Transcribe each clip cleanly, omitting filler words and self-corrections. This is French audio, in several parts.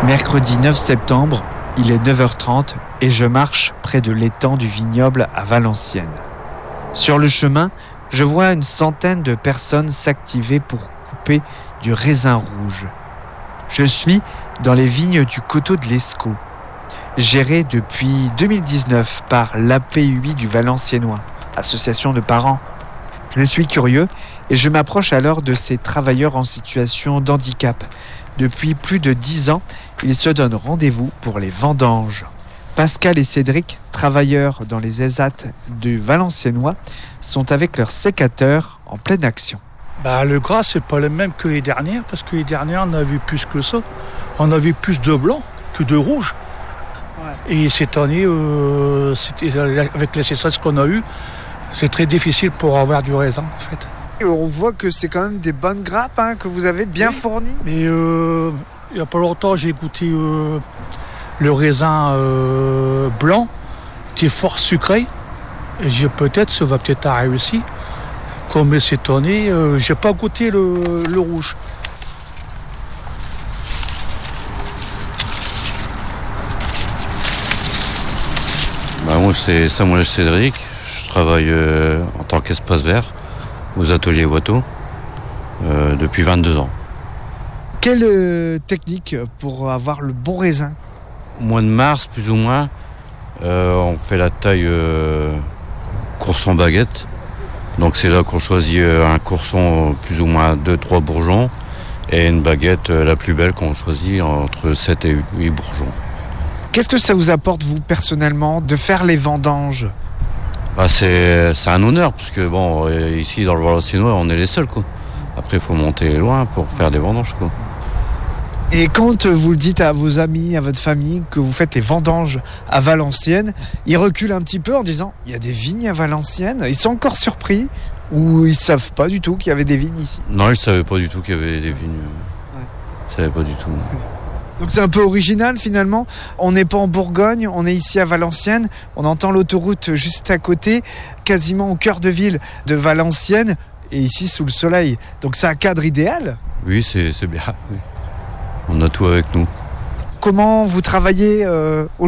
Mercredi 9 septembre, il est 9h30 et je marche près de l'étang du vignoble à Valenciennes. Sur le chemin, je vois une centaine de personnes s'activer pour couper du raisin rouge. Je suis dans les vignes du coteau de l'Escaut, gérées depuis 2019 par l'APUI du Valenciennois, association de parents. Je suis curieux et je m'approche alors de ces travailleurs en situation de handicap. Depuis plus de 10 ans, ils se donnent rendez-vous pour les vendanges. Pascal et Cédric, travailleurs dans les ESAT du Valenciennois, sont avec leur sécateur en pleine action. Le gras, c'est pas le même que les dernières, parce que les dernières, on a vu plus que ça. On a vu plus de blanc que de rouge. Ouais. Et cette année, avec les sécheresses qu'on a eues, c'est très difficile pour avoir du raisin, en fait. Et on voit que c'est quand même des bonnes grappes que vous avez bien fournies. Mais il n'y a pas longtemps, j'ai goûté le raisin blanc, qui est fort sucré. Et ça va peut-être réussir. Comme cette année, j'ai pas goûté le rouge. Moi, c'est Samuel Cédric. Je travaille en tant qu'espace vert aux ateliers Watteau depuis 22 ans. Quelle technique pour avoir le bon raisin ? Au mois de mars, plus ou moins, on fait la taille courson baguette. Donc c'est là qu'on choisit un courson plus ou moins 2-3 bourgeons et une baguette la plus belle qu'on choisit entre 7 et 8 bourgeons. Qu'est-ce que ça vous apporte, vous, personnellement, de faire les vendanges ? C'est un honneur, parce que ici dans le Valenciennois, on est les seuls, quoi. Après, il faut monter loin pour faire des vendanges, quoi. Et quand vous le dites à vos amis, à votre famille, que vous faites les vendanges à Valenciennes, ils reculent un petit peu en disant « il y a des vignes à Valenciennes ». Ils sont encore surpris ou ils ne savent pas du tout qu'il y avait des vignes ici ? Non, ils ne savaient pas du tout qu'il y avait des vignes. Ouais. Ils ne savaient pas du tout. Donc c'est un peu original finalement. On n'est pas en Bourgogne, on est ici à Valenciennes. On entend l'autoroute juste à côté, quasiment au cœur de ville de Valenciennes et ici sous le soleil. Donc c'est un cadre idéal. Oui, c'est bien. Oui. On a tout avec nous. Comment vous travaillez aujourd'hui ?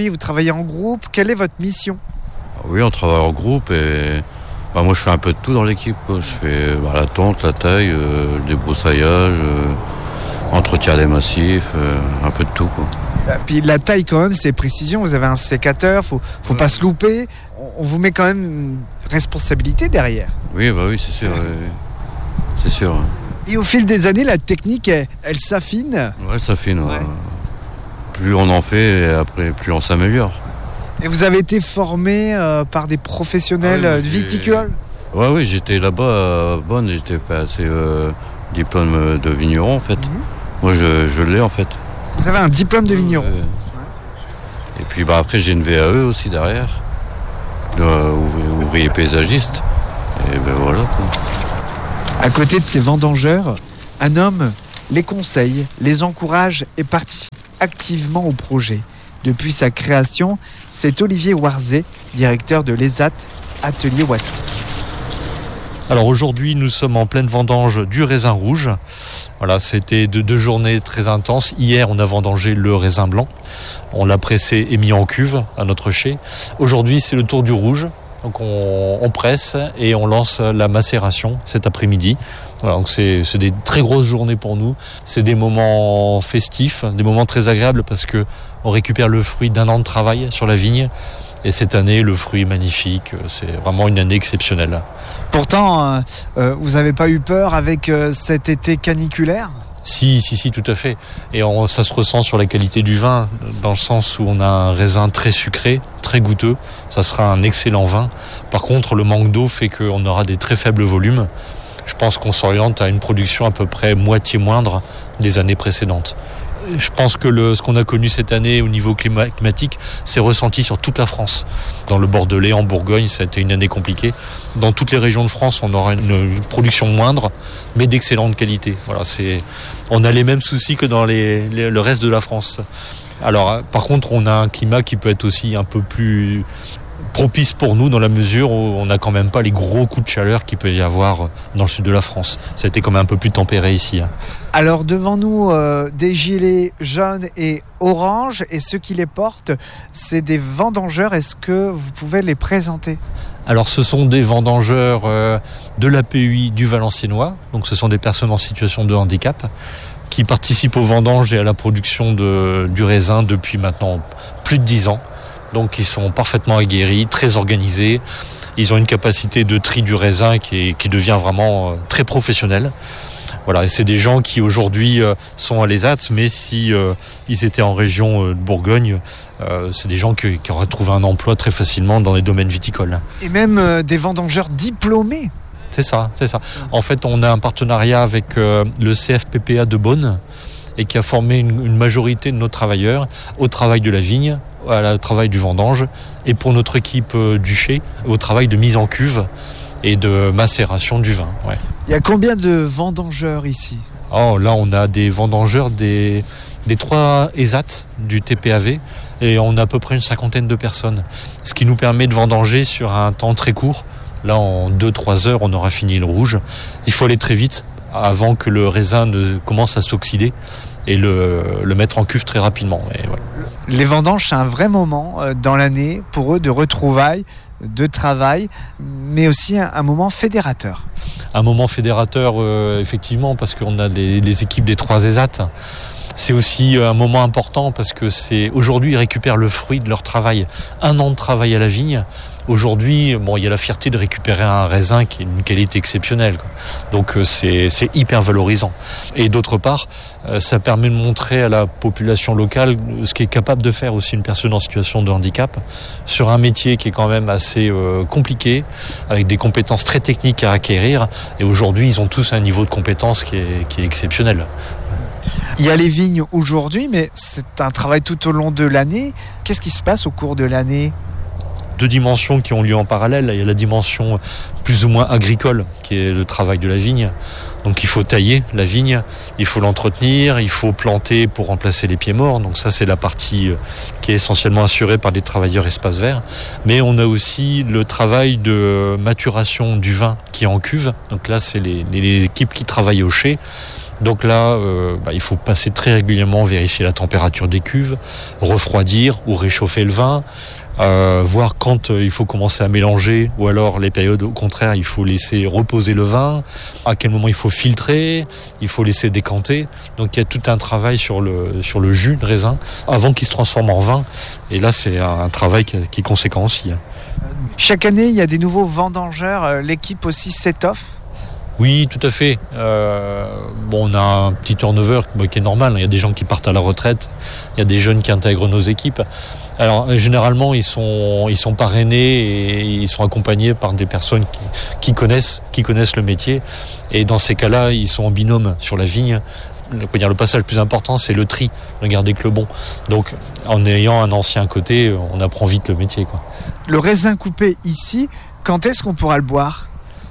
Vous travaillez en groupe ? Quelle est votre mission ? Oui, on travaille en groupe et moi je fais un peu de tout dans l'équipe, quoi. Je fais la tonte, la taille, le débroussaillage, entretien des massifs, un peu de tout, quoi. Puis la taille quand même, c'est précision. Vous avez un sécateur, faut pas se louper. On vous met quand même une responsabilité derrière. Oui, c'est sûr. Oui. C'est sûr. Et au fil des années, la technique, elle s'affine. Ouais, elle s'affine. Ouais. Plus on en fait, et après, plus on s'améliore. Et vous avez été formé par des professionnels viticoles ? Oui, j'étais là-bas à Bonn, j'étais passé diplôme de vigneron, en fait. Moi, je l'ai, en fait. Vous avez un diplôme de vigneron ? Et puis, après, j'ai une VAE aussi derrière, ouvrier paysagiste. Et voilà, quoi. À côté de ces vendangeurs, un homme les conseille, les encourage et participe activement au projet. Depuis sa création, c'est Olivier Warzé, directeur de l'ESAT Atelier Watteau. Alors aujourd'hui, nous sommes en pleine vendange du raisin rouge. Voilà, c'était deux journées très intenses. Hier, on a vendangé le raisin blanc. On l'a pressé et mis en cuve à notre chai. Aujourd'hui, c'est le tour du rouge. Donc on presse et on lance la macération cet après-midi. Voilà, donc c'est des très grosses journées pour nous. C'est des moments festifs, des moments très agréables parce que on récupère le fruit d'un an de travail sur la vigne. Et cette année, le fruit est magnifique. C'est vraiment une année exceptionnelle. Pourtant, vous n'avez pas eu peur avec cet été caniculaire ? Si, tout à fait. Et ça se ressent sur la qualité du vin, dans le sens où on a un raisin très sucré, très goûteux. Ça sera un excellent vin. Par contre, le manque d'eau fait qu'on aura des très faibles volumes. Je pense qu'on s'oriente à une production à peu près moitié moindre des années précédentes. Je pense que ce qu'on a connu cette année au niveau climatique s'est ressenti sur toute la France. Dans le Bordelais, en Bourgogne, ça a été une année compliquée. Dans toutes les régions de France, on aura une production moindre, mais d'excellente qualité. Voilà, on a les mêmes soucis que dans le reste de la France. Alors, par contre, on a un climat qui peut être aussi un peu plus propice pour nous dans la mesure où on n'a quand même pas les gros coups de chaleur qu'il peut y avoir dans le sud de la France. Ça a été quand même un peu plus tempéré ici. Alors devant nous, des gilets jaunes et oranges, et ceux qui les portent, c'est des vendangeurs. Est-ce que vous pouvez les présenter ? Alors ce sont des vendangeurs de l'APUI du Valenciennois, donc ce sont des personnes en situation de handicap qui participent aux vendanges et à la production du raisin depuis maintenant plus de 10 ans. Donc ils sont parfaitement aguerris, très organisés. Ils ont une capacité de tri du raisin qui devient vraiment très professionnelle. Voilà, et c'est des gens qui aujourd'hui sont à l'ESAT, mais si ils étaient en région de Bourgogne, c'est des gens qui auraient trouvé un emploi très facilement dans les domaines viticoles. Et même des vendangeurs diplômés. C'est ça. En fait, on a un partenariat avec le CFPPA de Beaune et qui a formé une majorité de nos travailleurs au travail de la vigne, au travail du vendange et pour notre équipe du chai, au travail de mise en cuve et de macération du vin. Ouais. Il y a combien de vendangeurs ici ? Oh, là, on a des vendangeurs des 3 ESAT du TPAV et on a à peu près une 50aine de personnes. Ce qui nous permet de vendanger sur un temps très court. Là, en 2-3 heures, on aura fini le rouge. Il faut aller très vite avant que le raisin ne commence à s'oxyder et le mettre en cuve très rapidement. Et voilà. Les vendanges, c'est un vrai moment dans l'année pour eux de retrouvailles, de travail, mais aussi un moment fédérateur. Un moment fédérateur, effectivement, parce qu'on a les équipes des 3 ESAT. C'est aussi un moment important parce que aujourd'hui, ils récupèrent le fruit de leur travail. 1 an de travail à la vigne. Aujourd'hui, il y a la fierté de récupérer un raisin qui est d'une qualité exceptionnelle. Donc c'est hyper valorisant. Et d'autre part, ça permet de montrer à la population locale ce qu'est capable de faire aussi une personne en situation de handicap sur un métier qui est quand même assez compliqué, avec des compétences très techniques à acquérir. Et aujourd'hui, ils ont tous un niveau de compétence qui est exceptionnel. Il y a les vignes aujourd'hui, mais c'est un travail tout au long de l'année. Qu'est-ce qui se passe au cours de l'année ? 2 dimensions qui ont lieu en parallèle. Il y a la dimension plus ou moins agricole, qui est le travail de la vigne. Donc il faut tailler la vigne, il faut l'entretenir, il faut planter pour remplacer les pieds morts. Donc ça, c'est la partie qui est essentiellement assurée par des travailleurs espaces verts. Mais on a aussi le travail de maturation du vin qui est en cuve. Donc là, c'est les équipes qui travaillent au chai. Donc là, il faut passer très régulièrement, vérifier la température des cuves, refroidir ou réchauffer le vin, voir quand il faut commencer à mélanger, ou alors les périodes au contraire, il faut laisser reposer le vin, à quel moment il faut filtrer, il faut laisser décanter. Donc il y a tout un travail sur le jus de raisin avant qu'il se transforme en vin. Et là, c'est un travail qui est conséquent aussi. Chaque année, il y a des nouveaux vendangeurs. L'équipe aussi s'étoffe. Oui, tout à fait. On a un petit turnover qui est normal. Il y a des gens qui partent à la retraite, il y a des jeunes qui intègrent nos équipes. Alors généralement, ils sont parrainés et ils sont accompagnés par des personnes qui connaissent le métier. Et dans ces cas-là, ils sont en binôme sur la vigne. Le passage le plus important, c'est le tri, ne garder que le bon. Donc, en ayant un ancien à côté, on apprend vite le métier, quoi. Le raisin coupé ici, quand est-ce qu'on pourra le boire ?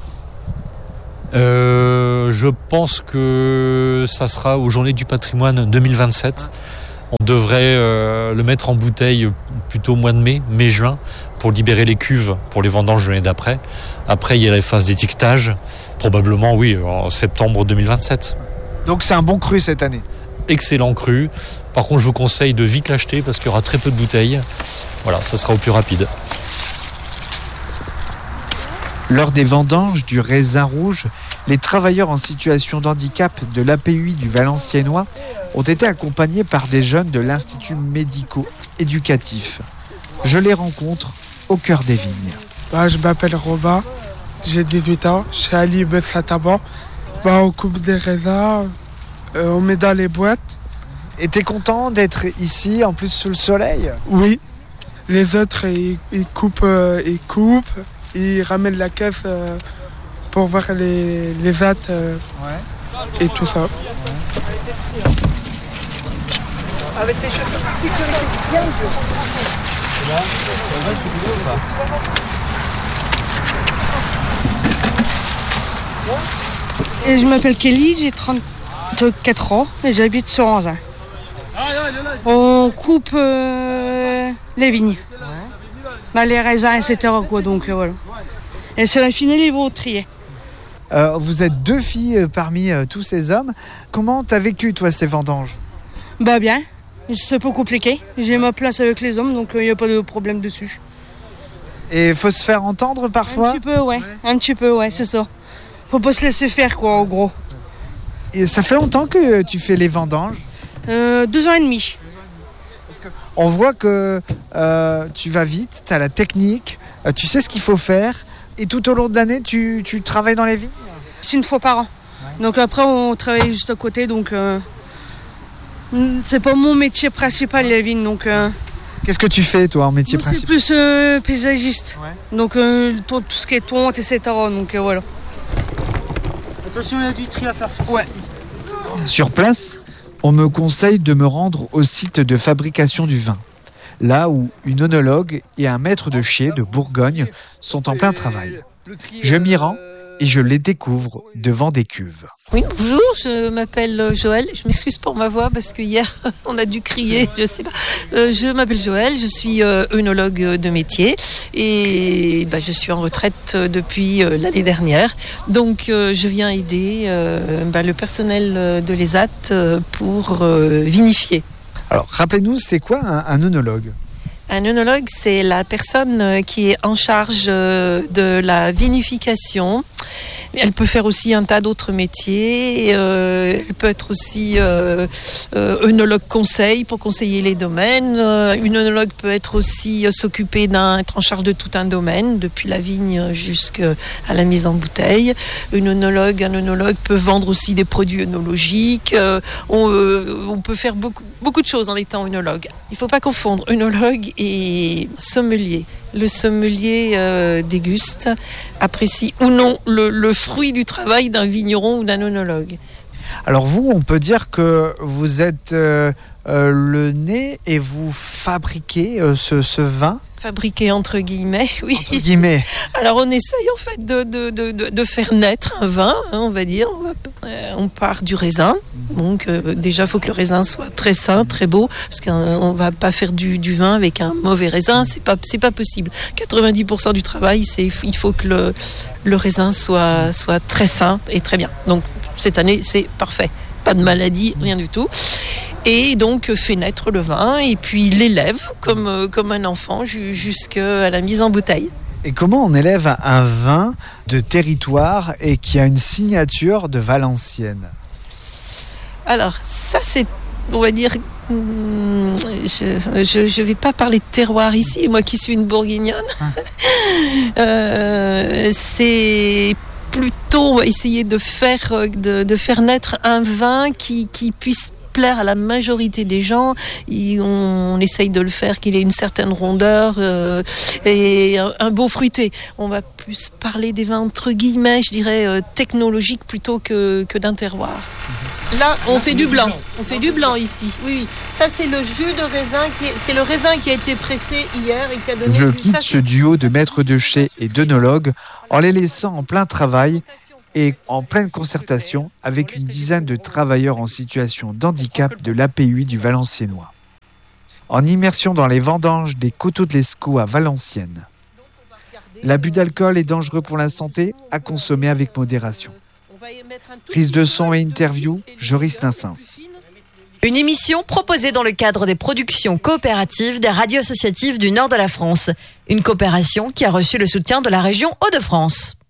Je pense que ça sera aux Journées du patrimoine 2027. On devrait le mettre en bouteille plutôt au mois de mai-juin, pour libérer les cuves pour les vendanges l'année d'après. Après, il y a la phase d'étiquetage, probablement, oui, en septembre 2027. Donc c'est un bon cru cette année. Excellent cru. Par contre, je vous conseille de vite l'acheter parce qu'il y aura très peu de bouteilles. Voilà, ça sera au plus rapide. Lors des vendanges du raisin rouge, les travailleurs en situation de handicap de l'APUI du Valenciennois ont été accompagnés par des jeunes de l'Institut médico-éducatif. Je les rencontre au cœur des vignes. Je m'appelle Robin, j'ai 18 ans, je suis à Libes-Sataban. On coupe des raisins, on met dans les boîtes. Et t'es content d'être ici, en plus sous le soleil ? Oui, les autres ils coupent, ils ramènent la caisse pour voir les hâtes et tout ça. Avec les chaussures de sécurité bien Et je m'appelle Kelly, j'ai 34 ans et j'habite sur Anzin. On coupe les vignes. les raisins, etc. quoi, donc voilà. Et sur la finale, ils vont trier. Vous êtes 2 filles parmi tous ces hommes. Comment t'as vécu, toi, ces vendanges ? Bien, c'est pas compliqué. J'ai ma place avec les hommes, donc il n'y a pas de problème dessus. Et il faut se faire entendre parfois ? Un petit peu, ouais, c'est ça. Faut pas se laisser faire, quoi, en gros. Et ça fait longtemps que tu fais les vendanges ? 2 ans et demi. On voit que tu vas vite, tu as la technique, tu sais ce qu'il faut faire. Et tout au long de l'année, tu travailles dans les vignes ? C'est une fois par an. Ouais. Donc après, on travaille juste à côté. Donc c'est pas mon métier principal, les vignes. Donc, qu'est-ce que tu fais, toi, en métier principal ? C'est plus paysagiste. Ouais. Donc tout ce qui est tonte, etc. Donc voilà. Attention, il y a du tri à faire sur ouais. Sur place, on me conseille de me rendre au site de fabrication du vin, là où une œnologue et un maître de chai de Bourgogne sont en plein travail. Je m'y rends et je les découvre devant des cuves. Oui, bonjour, je m'appelle Joël. Je m'excuse pour ma voix parce que hier on a dû crier, je sais pas. Je m'appelle Joël, je suis œnologue de métier et je suis en retraite depuis l'année dernière. Donc je viens aider le personnel de l'ESAT pour vinifier. Alors rappelez-nous, c'est quoi un œnologue ? Un œnologue, c'est la personne qui est en charge de la vinification. Elle peut faire aussi un tas d'autres métiers. Elle peut être aussi œnologue conseil pour conseiller les domaines. Une œnologue peut être aussi être en charge de tout un domaine, depuis la vigne jusqu'à la mise en bouteille. Un œnologue peut vendre aussi des produits œnologiques. On peut faire beaucoup de choses en étant œnologue. Il ne faut pas confondre œnologue et sommelier. Le sommelier déguste, apprécie ou non le fruit du travail d'un vigneron ou d'un œnologue. Alors vous, on peut dire que vous êtes le nez et vous fabriquez ce vin ? Fabriqué entre guillemets, oui. Entre guillemets. Alors on essaye en fait de faire naître un vin, on va dire. On part du raisin. Donc déjà, il faut que le raisin soit très sain, très beau, parce qu'on ne va pas faire du vin avec un mauvais raisin, c'est pas possible. 90% du travail, il faut que le raisin soit très sain et très bien. Donc cette année, c'est parfait. Pas de maladie, rien du tout. Et donc fait naître le vin et puis l'élève comme un enfant jusqu'à la mise en bouteille. Et comment on élève un vin de territoire et qui a une signature de Valenciennes ? Alors ça c'est, on va dire, je vais pas parler de terroir ici, moi qui suis une bourguignonne. C'est plutôt, on va essayer de faire naître un vin qui puisse plaire à la majorité des gens. On essaye de le faire qu'il ait une certaine rondeur et un beau fruité. On va plus parler des vins entre guillemets, je dirais technologiques plutôt que d'un terroir. Là, on fait du blanc. On fait du blanc ici. Oui, ça c'est le jus de raisin c'est le raisin qui a été pressé hier et qui a donné. Je quitte ce duo de maîtres de chai et d'œnologues en les laissant en plein travail et en pleine concertation avec une dizaine de travailleurs en situation d'handicap de l'APUI du Valenciennois. En immersion dans les vendanges des coteaux de l'Escaut à Valenciennes. L'abus d'alcool est dangereux pour la santé, à consommer avec modération. Prise de son et interview, Joris Nassens. Une émission proposée dans le cadre des productions coopératives des radios associatives du nord de la France. Une coopération qui a reçu le soutien de la région Hauts-de-France.